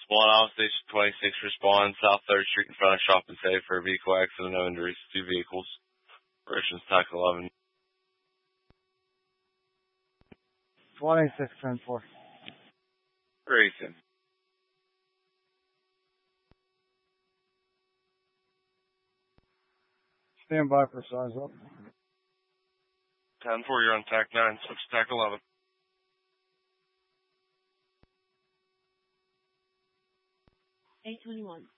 Spawn off station 26, respond South 3rd Street in front of Shop and Save for a vehicle accident, no injuries, 2 vehicles. Operations TAC 11. 26-10-4. Grayson. Stand by for size up. 10-4, you're on TAC 9, switch to TAC 11. 821.